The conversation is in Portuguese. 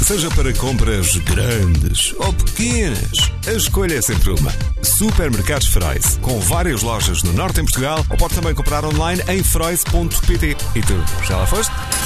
Seja para compras grandes ou pequenas, a escolha é sempre uma. Supermercados Freud, com várias lojas no norte em Portugal, ou pode também comprar online em freud.pt. E tu, já lá foste?